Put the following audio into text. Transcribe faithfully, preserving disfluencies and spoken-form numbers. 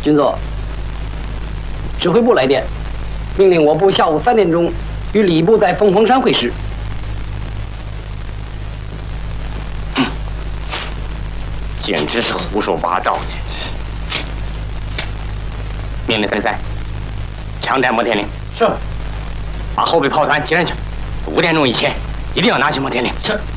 军座，指挥部来电，命令我部下午三点钟与礼部在凤凰山会师。 嗯，简直是胡说八道！简直。命令三三，强带摩天岭。 是。 把后备炮团提上去，五点钟以前一定要拿起摩天岭。 是。